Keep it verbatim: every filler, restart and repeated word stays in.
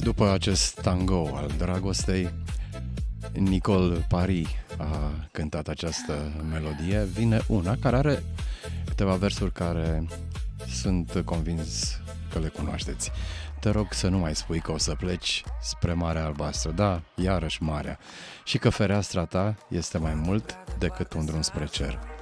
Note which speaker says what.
Speaker 1: După acest tango al dragostei, Nicole Paris a cântat această melodie. Vine una care are câteva versuri care sunt convins că le cunoașteți. Te rog să nu mai spui că o să pleci spre Marea Albastră. Da, iarăși marea. Și că fereastra ta este mai mult decât un drum spre cer.